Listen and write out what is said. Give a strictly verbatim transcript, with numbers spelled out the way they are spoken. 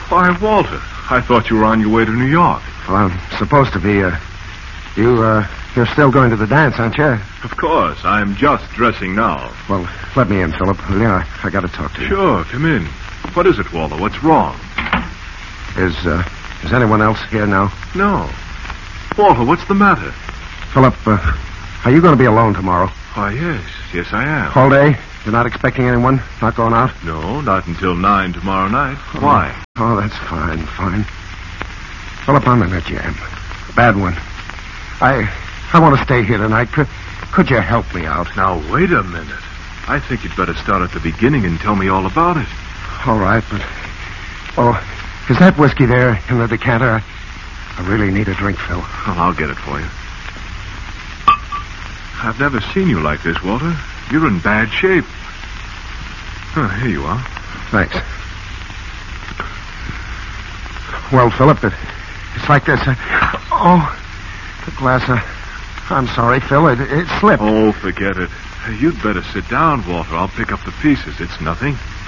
Why, Walter, I thought you were on your way to New York. Well, I'm supposed to be. Uh, you, uh, you're still going to the dance, aren't you? Of course. I'm just dressing now. Well, let me in, Philip. Yeah, I got to talk to you. Sure, come in. What is it, Walter? What's wrong? Is, uh, is anyone else here now? No. Walter, what's the matter? Philip, uh, are you going to be alone tomorrow? Why, yes. Yes, I am. All day? You're not expecting anyone? Not going out? No, not until nine tomorrow night. Oh. Why? Oh, that's fine, fine. Philip, I'm in a jam. Bad one. I I want to stay here tonight. Could, could you help me out? Now, wait a minute. I think you'd better start at the beginning and tell me all about it. All right, but... Oh, is that whiskey there in the decanter? I, I really need a drink, Phil. Well, I'll get it for you. I've never seen you like this, Walter. You're in bad shape. Oh, here you are. Thanks. Well, Philip, it, it's like this. Uh, oh, the glass. Uh, I'm sorry, Phil. It, it slipped. Oh, forget it. You'd better sit down, Walter. I'll pick up the pieces. It's nothing.